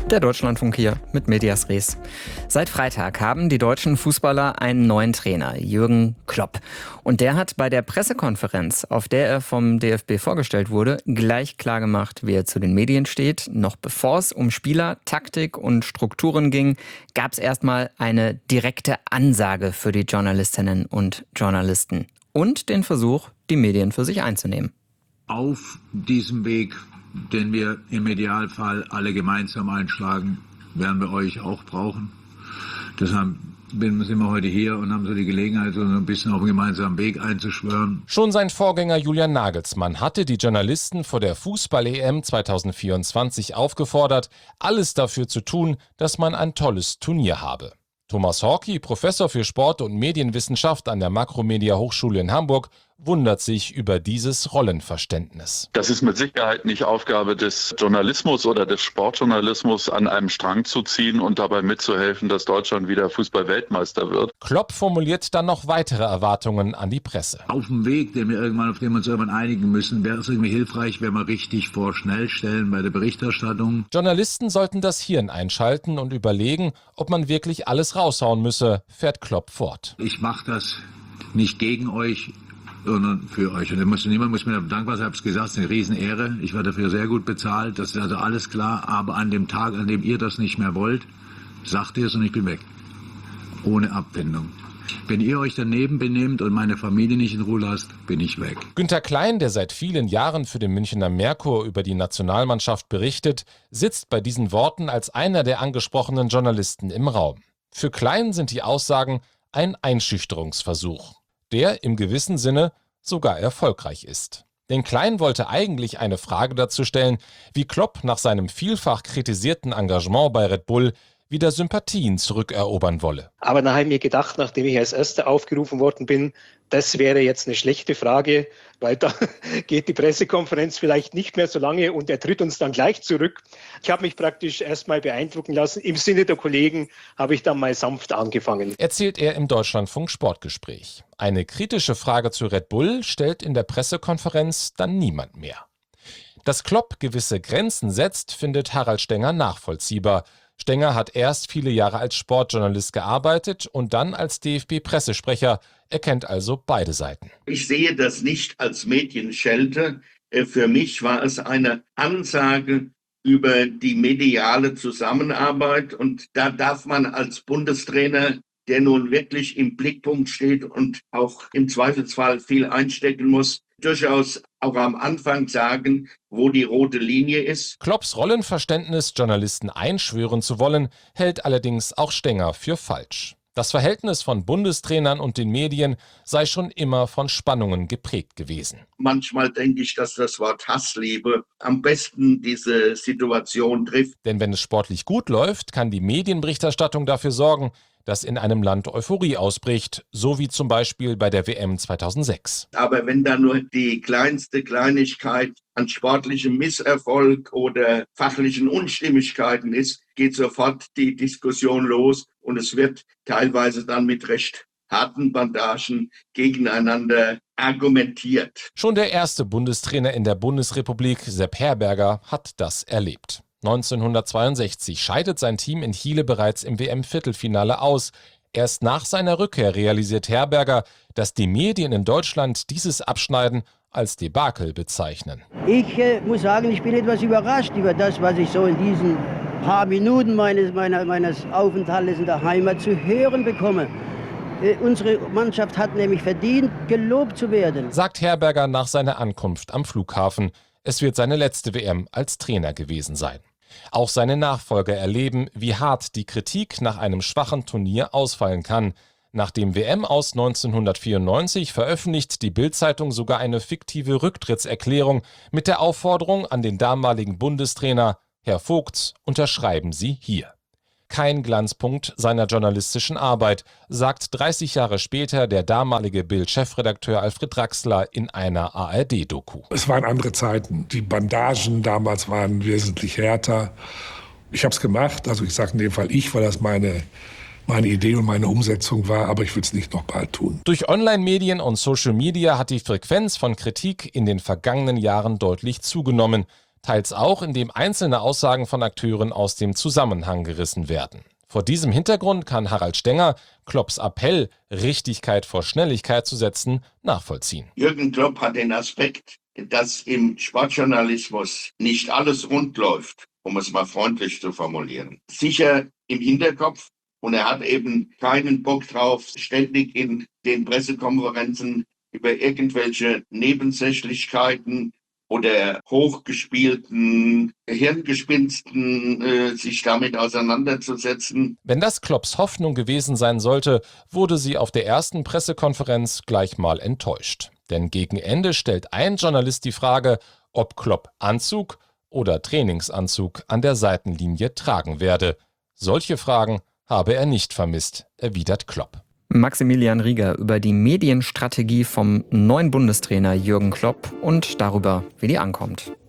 Der Deutschlandfunk hier mit Medias Res. Seit Freitag haben die deutschen Fußballer einen neuen Trainer, Jürgen Klopp. Und der hat bei der Pressekonferenz, auf der er vom DFB vorgestellt wurde, gleich klargemacht, wie er zu den Medien steht. Noch bevor es um Spieler, Taktik und Strukturen ging, gab es erstmal eine direkte Ansage für die Journalistinnen und Journalisten. Und den Versuch, die Medien für sich einzunehmen. Auf diesem Weg, den wir im Idealfall alle gemeinsam einschlagen, werden wir euch auch brauchen. Deshalb sind wir heute hier und haben so die Gelegenheit, so ein bisschen auf einen gemeinsamen Weg einzuschwören. Schon sein Vorgänger Julian Nagelsmann hatte die Journalisten vor der Fußball-EM 2024 aufgefordert, alles dafür zu tun, dass man ein tolles Turnier habe. Thomas Horky, Professor für Sport- und Medienwissenschaft an der Makromedia Hochschule in Hamburg, wundert sich über dieses Rollenverständnis. Das ist mit Sicherheit nicht Aufgabe des Journalismus oder des Sportjournalismus, an einem Strang zu ziehen und dabei mitzuhelfen, dass Deutschland wieder Fußball-Weltmeister wird. Klopp formuliert dann noch weitere Erwartungen an die Presse. Auf dem Weg, auf dem wir uns irgendwann einigen müssen, wäre es irgendwie hilfreich, wenn wir richtig vorschnell stellen bei der Berichterstattung. Journalisten sollten das Hirn einschalten und überlegen, ob man wirklich alles raushauen müsse, fährt Klopp fort. Ich mache das nicht gegen euch, sondern für euch. Und niemand muss mir dankbar sein, ich habe es gesagt, es ist eine Riesenehre. Ich werde dafür sehr gut bezahlt, das ist also alles klar. Aber an dem Tag, an dem ihr das nicht mehr wollt, sagt ihr es und ich bin weg. Ohne Abwendung. Wenn ihr euch daneben benehmt und meine Familie nicht in Ruhe lasst, bin ich weg. Günter Klein, der seit vielen Jahren für den Münchner Merkur über die Nationalmannschaft berichtet, sitzt bei diesen Worten als einer der angesprochenen Journalisten im Raum. Für Klein sind die Aussagen ein Einschüchterungsversuch, der im gewissen Sinne sogar erfolgreich ist. Denn Klein wollte eigentlich eine Frage dazu stellen, wie Klopp nach seinem vielfach kritisierten Engagement bei Red Bull wieder Sympathien zurückerobern wolle. Aber dann habe ich mir gedacht, nachdem ich als Erster aufgerufen worden bin, das wäre jetzt eine schlechte Frage, weil da geht die Pressekonferenz vielleicht nicht mehr so lange und er tritt uns dann gleich zurück. Ich habe mich praktisch erstmal beeindrucken lassen. Im Sinne der Kollegen habe ich dann mal sanft angefangen. Erzählt er im Deutschlandfunk Sportgespräch. Eine kritische Frage zu Red Bull stellt in der Pressekonferenz dann niemand mehr. Dass Klopp gewisse Grenzen setzt, findet Harald Stenger nachvollziehbar. Stenger hat erst viele Jahre als Sportjournalist gearbeitet und dann als DFB-Pressesprecher. Er kennt also beide Seiten. Ich sehe das nicht als Medienschelte. Für mich war es eine Ansage über die mediale Zusammenarbeit. Und da darf man als Bundestrainer, der nun wirklich im Blickpunkt steht und auch im Zweifelsfall viel einstecken muss, durchaus auch am Anfang sagen, wo die rote Linie ist. Klopps Rollenverständnis, Journalisten einschwören zu wollen, hält allerdings auch Stenger für falsch. Das Verhältnis von Bundestrainern und den Medien sei schon immer von Spannungen geprägt gewesen. Manchmal denke ich, dass das Wort Hassliebe am besten diese Situation trifft. Denn wenn es sportlich gut läuft, kann die Medienberichterstattung dafür sorgen, dass in einem Land Euphorie ausbricht, so wie zum Beispiel bei der WM 2006. Aber wenn da nur die kleinste Kleinigkeit an sportlichem Misserfolg oder fachlichen Unstimmigkeiten ist, geht sofort die Diskussion los und es wird teilweise dann mit recht harten Bandagen gegeneinander argumentiert. Schon der erste Bundestrainer in der Bundesrepublik, Sepp Herberger, hat das erlebt. 1962 scheidet sein Team in Chile bereits im WM-Viertelfinale aus. Erst nach seiner Rückkehr realisiert Herberger, dass die Medien in Deutschland dieses Abschneiden als Debakel bezeichnen. Ich muss sagen, ich bin etwas überrascht über das, was ich so in diesen paar Minuten meines Aufenthaltes in der Heimat zu hören bekomme. Unsere Mannschaft hat nämlich verdient, gelobt zu werden, sagt Herberger nach seiner Ankunft am Flughafen. Es wird seine letzte WM als Trainer gewesen sein. Auch seine Nachfolger erleben, wie hart die Kritik nach einem schwachen Turnier ausfallen kann. Nach dem WM-Aus 1994 veröffentlicht die Bild-Zeitung sogar eine fiktive Rücktrittserklärung mit der Aufforderung an den damaligen Bundestrainer: Herr Vogts, unterschreiben Sie hier. Kein Glanzpunkt seiner journalistischen Arbeit, sagt 30 Jahre später der damalige Bild-Chefredakteur Alfred Draxler in einer ARD-Doku. Es waren andere Zeiten. Die Bandagen damals waren wesentlich härter. Ich habe es gemacht, also ich sage in dem Fall weil das meine Idee und meine Umsetzung war, aber ich will es nicht noch bald tun. Durch Online-Medien und Social Media hat die Frequenz von Kritik in den vergangenen Jahren deutlich zugenommen. teils auch, indem einzelne Aussagen von Akteuren aus dem Zusammenhang gerissen werden. Vor diesem Hintergrund kann Harald Stenger Klopps Appell, Richtigkeit vor Schnelligkeit zu setzen, nachvollziehen. Jürgen Klopp hat den Aspekt, dass im Sportjournalismus nicht alles rund läuft, um es mal freundlich zu formulieren, sicher im Hinterkopf. Und er hat eben keinen Bock drauf, ständig in den Pressekonferenzen über irgendwelche Nebensächlichkeiten oder hochgespielten Hirngespinsten sich damit auseinanderzusetzen. Wenn das Klopps Hoffnung gewesen sein sollte, wurde sie auf der ersten Pressekonferenz gleich mal enttäuscht. Denn gegen Ende stellt ein Journalist die Frage, ob Klopp Anzug oder Trainingsanzug an der Seitenlinie tragen werde. Solche Fragen habe er nicht vermisst, erwidert Klopp. Maximilian Rieger über die Medienstrategie vom neuen Bundestrainer Jürgen Klopp und darüber, wie die ankommt.